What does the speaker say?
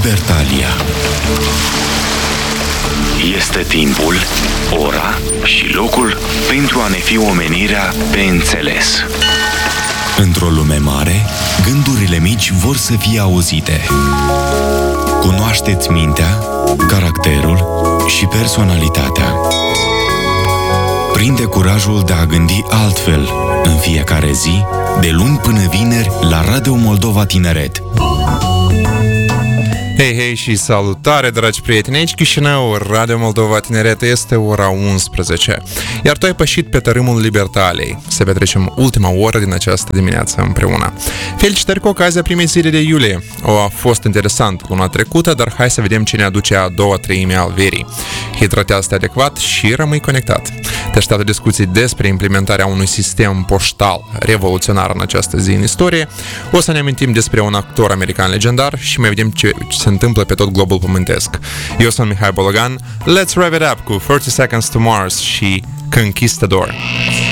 Libertalia. Este timpul, ora și locul pentru a ne fi omenirea pe înțeles. Într-o lume mare, gândurile mici vor să fie auzite. Cunoașteți mintea, caracterul și personalitatea. Prinde curajul de a gândi altfel în fiecare zi, de luni până vineri, la Radio Moldova Tineret. Hei, hei și salutare, dragi prieteni! Aici Chișinău, Radio Moldova Tineret, este ora 11. Iar tu ai pășit pe tărâmul Libertaliei. Să petrecem ultima oră din această dimineață împreună. Felicitări cu ocazia primei zile de iulie. A fost interesant luna trecută, dar hai să vedem ce ne aduce a doua treime al verii. Hidratează-te adecvat și rămâi conectat. Te așteaptă discuții despre implementarea unui sistem poștal revoluționar în această zi în istorie. O să ne amintim despre un actor american legendar și mai vedem ce se întâmplă pe tot globul pământesc. Eu sunt Mihai Bologan. Let's rev it up cu 30 Seconds to Mars și Conquistador.